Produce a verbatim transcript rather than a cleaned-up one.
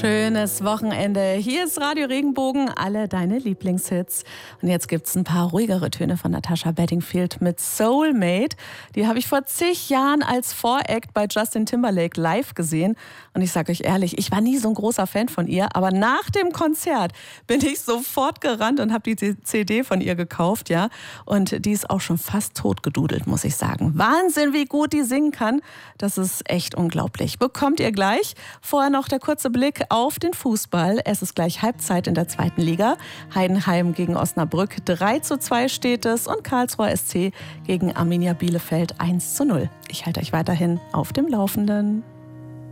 Schönes Wochenende. Hier ist Radio Regenbogen, alle deine Lieblingshits. Und jetzt gibt's ein paar ruhigere Töne von Natasha Bedingfield mit Soulmate. Die habe ich vor zig Jahren als Voract bei Justin Timberlake live gesehen. Und ich sage euch ehrlich, ich war nie so ein großer Fan von ihr. Aber nach dem Konzert bin ich sofort gerannt und habe die C D von ihr gekauft. Ja. Und die ist auch schon fast totgedudelt, muss ich sagen. Wahnsinn, wie gut die singen kann. Das ist echt unglaublich. Bekommt ihr gleich. Vorher noch der kurze Blick auf den Fußball. Es ist gleich Halbzeit in der zweiten Liga. Heidenheim gegen Osnabrück drei zu zwei steht es und Karlsruher S C gegen Arminia Bielefeld eins zu null. Ich halte euch weiterhin auf dem Laufenden.